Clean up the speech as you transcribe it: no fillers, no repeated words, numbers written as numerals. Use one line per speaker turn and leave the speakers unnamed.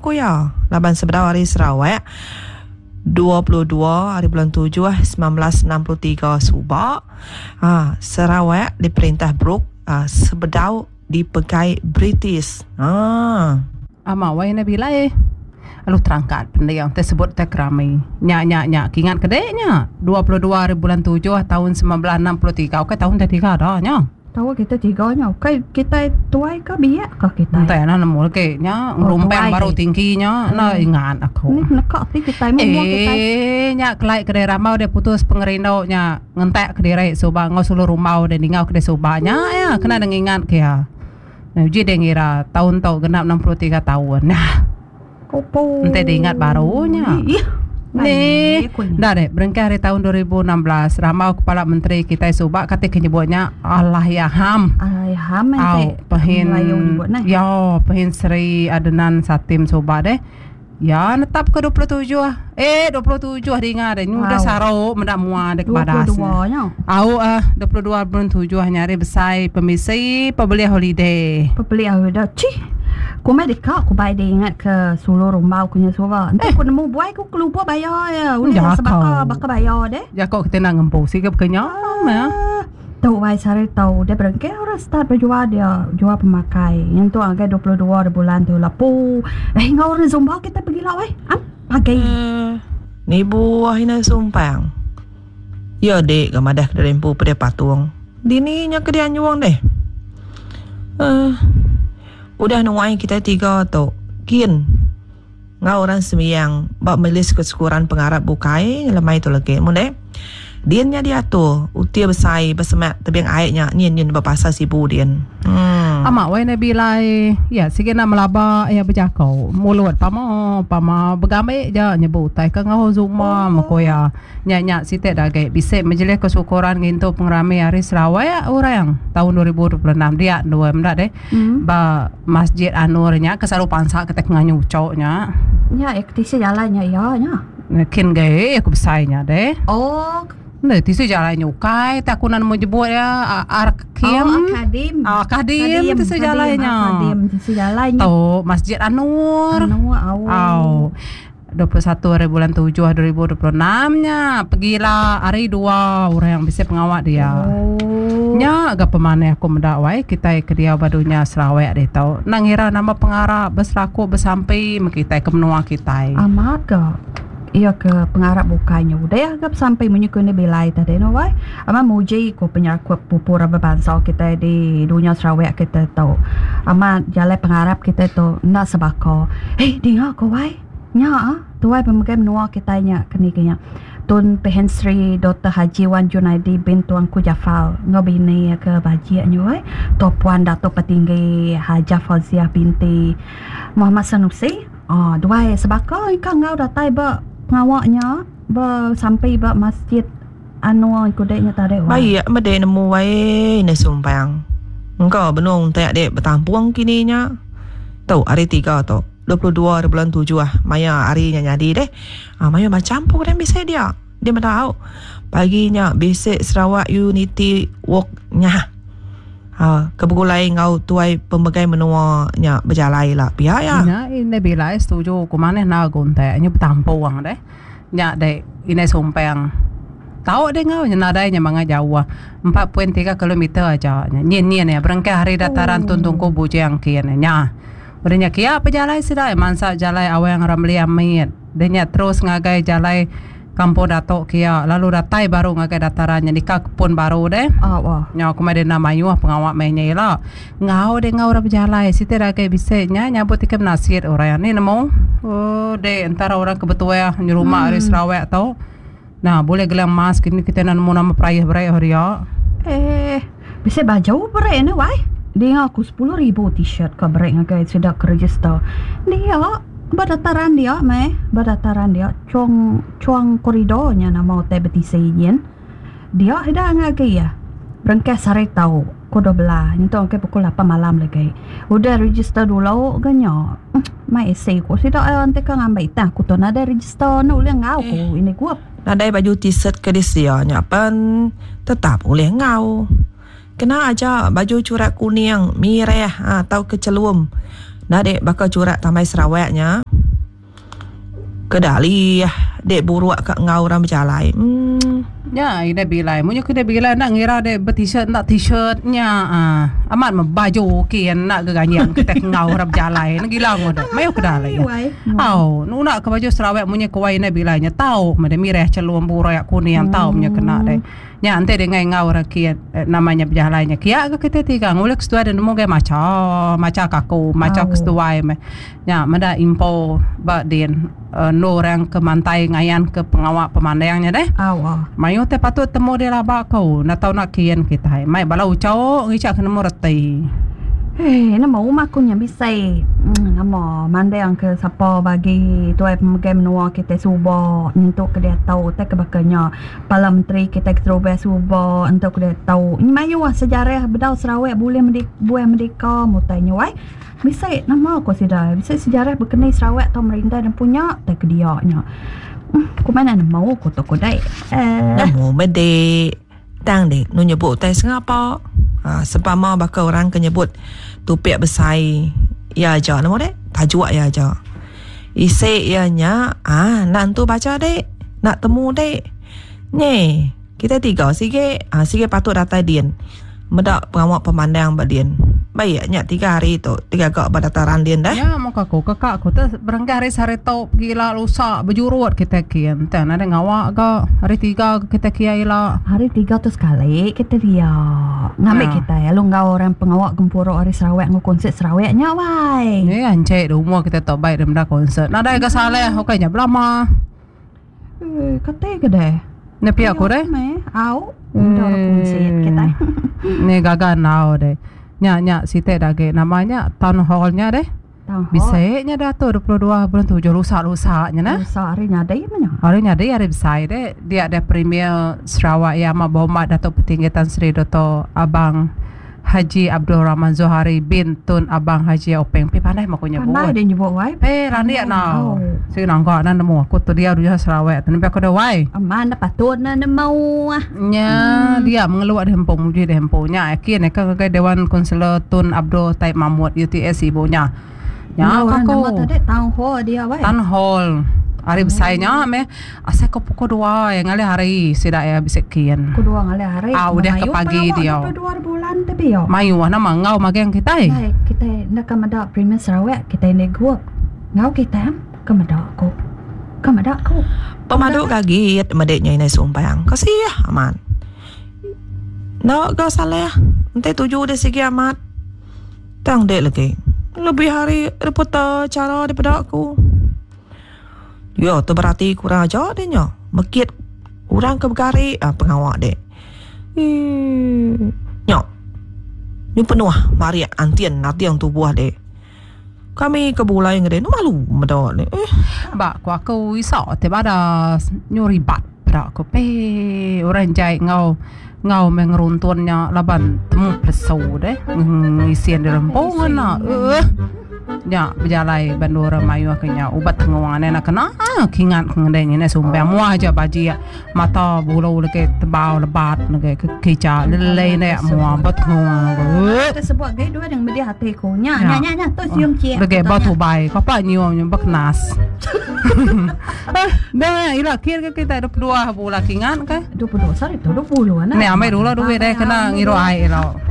aku ya. Laban sebenar hari Sarawak 22 hari bulan 7 1963 Subak. Sarawak diperintah Brooke sebedau dipegai British.
Wai Nabila Alu terangkat benda yang tersebut terkeramai. Nyak ingat kedeknya 22 hari bulan 7 tahun 1963. Okey tahun ketiga dah nya.
Tahu kita tiganya. Okey kita tuai ke biak ke kita.
Entah nak nemu ke nya rumpang baru tingginya na ingat aku.
Ni nekak ti kita mau kita.
Nyak kelai kedai ramau dia putus pengerindau nya ngentek kedai soba ngau sulu rumau dan ngau kedai sobanya ya kena dengingat ke ya. Uji dia ngira tahun-tahun genap 63 tahun. Nah
Kopo.
Entah diingat barunya. Ni dah deh berengkah hari tahun 2016 ramau kepala menteri kita Subak kata kenyebutnya Allahyarham Pahin Pahin Sri Adnan Satim Subak deh ya netap ke 27 27 diingat deh ni udah sarau mendak muat dek badas
22 nya
22 bulan 7 nyari besai pemisi pembeli holiday
Aku mai dekat aku baik dia ingat ke Sulu Rumau punya suara. Entah aku nemu buai aku lupa bayar ya. Udah bakal bayar deh.
Ya kau kita nak ngempau sikit kenyang ya.
Tahu baik sari tahu dia berengke orang start berjual dia jual pemakai. Yang tu angka 22 bulan tu lapu. Ngau orang Zumba kita pergi lah wai. Pakai.
Ni buah hina sumpang. Ya dek gamadah dari empu pada patung. Dininya ke dia nyuang deh. Udah nuai kita 3 tu Kin Ngau orang semiyang Bak melis kesyukuran pengarap bukai Lemai tu lagi Mune Diannya dia tu Utia besai Bersemak tebiang airnya Nian berpasal sibu Dian
Amak wai Nabila ya sikit nak melaba ya berjakau mulut pama bergamai je nyebut tai ke ngau zuma makoya nyak sitet dah gay bisik majlis kesyukuran ngintu pengrami hari Sarawak orang tahun 2026 dia dua mendak deh ba Masjid Anurnya kesaru pansa ketek nganyu coknya
nya ektisi jalannya ya nya
kin gay aku besainya deh Nah, tisu jalan nyukai, tak kunan mau jebut ya
Akadim
tisu jalannya.
Tisu jalannya.
Tahu Masjid Anur. 21 hari bulan 7 2026-nya. Pergilah hari 2 orang yang bisa pengawal dia. Nya agak pemane aku mendakwai kita ke dia badunya Sarawak deh tahu. Nangira nama pengarap berselaku bersampai kita ke menua kita.
Amat ke Iya ke pengarap bukanya udah ya agak sampai menyukuni belai tadi no wai ama muji ko penyakut pupura berbangsa kita di dunia Sarawak kita tahu ama jalan pengarap kita tu nak sebako dengar ko wai nya tu wai pemegang menua kita nya kena Tun Pehen Sri Dr. Haji Wan Junaidi bin Tuanku Jafar ngobini ke bajiannya wai to puan Datuk Petinggi Hajah Fauziah binti Muhammad Sanusi dua sebako ikan ngau datai ba ngawaknya sampai ba Masjid Anwar kudeknya tadi wai.
Baik mede nemu wai ne sumpang. Engkau benung tak dek bertampuang kininya. Tahu hari 3 tu 22 hari bulan 7 Maya harinya nyadi deh. Maya macam pun dan bisa dia. Dia tahu. Paginya basic Sarawak Unity Walk-nya. Kebetulan ngau tuai pembagai menuanya berjalan lah pihak ya.
Ini bila setuju kumane na gontek nya bertampuang deh. Nya deh ini sumpang. Tahu deh ngau nya nadainya manga jauh 4.3 km aja. Nyen ya berangkat hari dataran Tuntung Kubu yang kian nya. Udahnya kia pejalai sudah mansa jalai awang ramli amit. Denya terus ngagai jalai Kampung Datuk kia lalu datai baru ngagai datarannya di kebun baru deh. Nya aku mai nama yu pengawak mainnya lah. Ngau ora berjalan situ dah kayak bisanya nyabut ikem nasir orang ni nemu. Deh antara orang kebetulan di rumah di Sarawak tau. Nah, boleh gelang mas kini kita nemu nama perayah hari ya.
Bisa baju berai ni wai. Dia aku 10,000 t-shirt ke berai ngagai sudah register. Dia Badataran dia cuang koridornya nama hotel betisian dia ada ngagai ya berangkat sare tahu kodo belah itu angke pukul 8 malam lagi udah register dulu ganyo mai essay ko sida ante ka ngambai ta ku to nada register no uleng ngau ko ini gua
nadai baju t-shirt ke dia nyapan tetap oleh ngau kena aja baju curak kuning mirah atau kecelum Nadek bakal curak tamai Sarawaknya Kedali dek buruak kat ngau orang berjalai.
Ya, ida bilai. Munyo kena bilai nak ngira de t-shirt nak t-shirtnya. Amat baju kian nak geganyan kita ngau rap jalai. Nak gila ngoda. Mayo kedalai. Au, nu nak ke baju Sarawak munyo kuai na bilainya tahu made mireh celuam buroyak kuning tahu munyo kena de. Nya ante de ngai ngau rakiat namanya berjalainya. Kia ke kita tiga ngulek stua de nemu ge maca kaku, maca kestuai me. Nya mada info ba din no orang ke mantai ngayan ke pengawak pemandangnya deh. Mayo te patut temu dia lah kau nak tahu nak kian kita. Mai balau cau ngicak kena morati.
Nama rumah aku yang bisa. Nama mandang ke siapa bagi tuai pemegang menua kita suba untuk dia tahu tak kebakanya Pala Menteri kita keterubah suba untuk dia tahu. Ini mayu sejarah bedau Sarawak boleh merdeka mutanya wai. Bisa nama aku sudah bisa sejarah berkenai Sarawak atau merintah dan punya tak kediaknya. Ku mana nama aku tu kodai.
Nama medek tang dek nu nyebut tai sengapa. Sepama bakal orang ke nyebut tupiak besai ya aja nama dek tajuk ya aja isi ianya nan tu baca dek nak temu dek nye kita tiga sige patut datang dian medak pengawak pemandang badian baiknya 3 hari tu 3 kak berdataran dian dah
ya mau kakak aku tu berangkat hari sarito gila lusa berjurut kita kian tan ada ngawak ke hari 3 kita kiai lah
hari 3 tu sekali kita dia ngambil kita ya lu ngau orang pengawak gempuro hari Sarawak ngu konsert Sarawaknya wai
ni ancek rumah kita tak baik dah konsert nak ada ke salah okeynya belama
kata ke deh
nepi aku deh
au dah konsert kita
ni gagal now deh nya site dage namanya town hall-nya deh. Bisanya dah tu 22 bulan 7 lusa-lusanya nah.
Lusa hari nyadai mana?
Hari nyadai hari besar deh. Dia ada Premier Sarawak yang Bomat Datuk Petinggi Tan Sri Dr. Abang Haji Abdul Rahman Zohari bin Tun Abang Haji Openg. Pi pandai makunya buat.
Pandai dia nyebut wai.
Rani now. Si nangka nan nemu aku tu dia rujuk Sarawak. Tapi aku dah wai.
Mana patut na mau
nya dia mengeluar di hempung muji di hempungnya. Akhirnya ke Dewan Konselor Tun Abdul Taib Mahmud UTS ibunya. Ya aku.
Town hall dia wai.
Town hall. Hari besarnya asal kau pukul 2 yang ngalih hari sidak ya bisa kian.
Pukul 2 ngalih hari.
Udah ke pagi dia.
2 bulan tapi yo.
Mayu nama ngau magang kita.
Kita nak kamada Premier Sarawak kita ini gua. Ngau kita kamada aku.
Pemaduk kaget medeknya ini sumpang. Kasih aman. Nak kau salah. Nanti 7 dah segi amat. Tang dek lagi. Lebih hari reporter cara daripada aku. Ya, tu berarti kurang ajar dia nya. Mekit orang ke bergari pengawak dek. Nya. Ni penuh mari antian natiang tu buah dek. Kami ke bulai ngede nu malu medak ni.
Ba aku iso tiba ada nyuri bat pada aku pe orang jai ngau mengeruntunnya laban temu plesu deh. Isian dalam pongan na. Ya berjalai bandura mayu akhirnya ubat tenguangan nak kena kingat ngedenya ni sumpah muah aja baji mata bulu leke tebau lebat leke kekica lelai ni muah bat tenguangan
tersebut gay dua dengan media hati ko nya tu sium cie
leke batu baik apa nyium baknas dah ila kira kita 22 bulan kingat ke
22 sorry tu 20
ni amai dulu duit deh kena ngiro ai lo